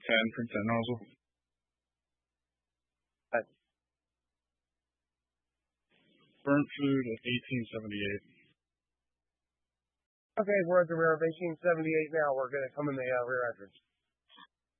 10 from 10 nozzle. Burnt food at 1878. Okay, we're at the rear of 1878 now. We're going to come in the rear entrance.